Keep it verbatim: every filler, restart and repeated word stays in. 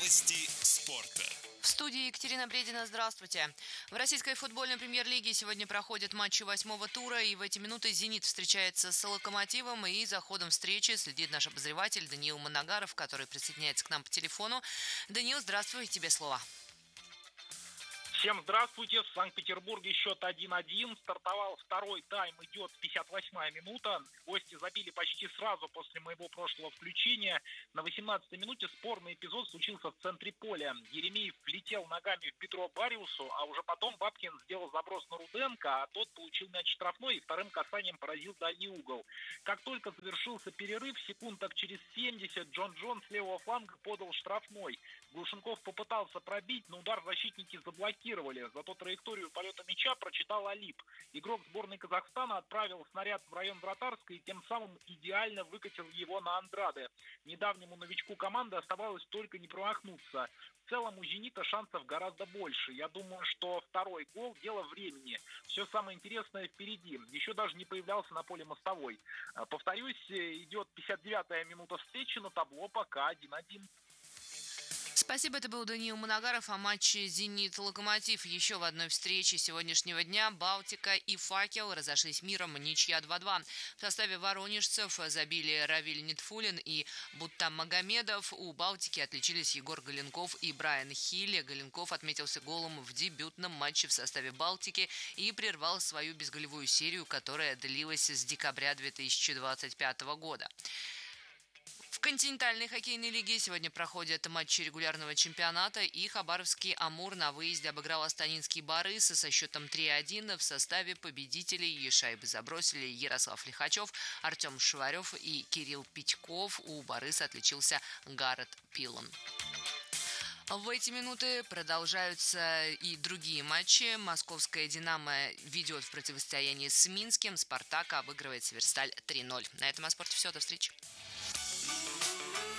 Новости спорта. В студии Екатерина Бредина. Здравствуйте. В российской футбольной премьер-лиге сегодня проходят матчи восьмого тура, и в эти минуты «Зенит» встречается с «Локомотивом», и за ходом встречи следит наш обозреватель Даниил Манагаров, который присоединяется к нам по телефону. Даниил, здравствуй, тебе слово. Всем здравствуйте. В Санкт-Петербурге счет один-один. Стартовал второй тайм, идет пятьдесят восьмая минута. Гости забили почти сразу после моего прошлого включения. На восемнадцатой минуте спорный эпизод случился в центре поля. Еремеев влетел ногами в бедро Бариусу, а уже потом Бабкин сделал заброс на Руденко, а тот получил мяч штрафной и вторым касанием поразил дальний угол. Как только завершился перерыв, секунд так через семьдесят, Джон Джон с левого фланга подал штрафной. Глушенков попытался пробить, но удар защитники заблокировали. Зато траекторию полета мяча прочитал Алип. Игрок сборной Казахстана отправил снаряд в район вратарской и тем самым идеально выкатил его на Андраде. Недавнему новичку команды оставалось только не промахнуться. В целом у «Зенита» шансов гораздо больше. Я думаю, что второй гол – дело времени. Все самое интересное впереди. Еще даже не появлялся на поле Мостовой. Повторюсь, идет пятьдесят девятая минута встречи, на табло пока один-один. Спасибо, это был Даниил Манагаров о матче «Зенит-Локомотив». Еще в одной встрече сегодняшнего дня «Балтика» и «Факел» разошлись миром, ничья два-два. В составе воронежцев забили Равиль Нитфулин и Буттам Магомедов. У «Балтики» отличились Егор Галенков и Брайан Хилли. Галенков отметился голом в дебютном матче в составе «Балтики» и прервал свою безголевую серию, которая длилась с декабря две тысячи двадцать пятого года. В континентальной хоккейной лиге сегодня проходят матчи регулярного чемпионата, и хабаровский «Амур» на выезде обыграл астанинский «Барыс» со счетом три-один. В составе победителей шайбы забросили Ярослав Лихачев, Артем Шварев и Кирилл Питьков. У «Барыса» отличился Гаррет Пилон. В эти минуты продолжаются и другие матчи. Московская «Динамо» ведет в противостоянии с Минским. «Спартак» обыгрывает «Северсталь» три-ноль. На этом о спорте все. До встречи.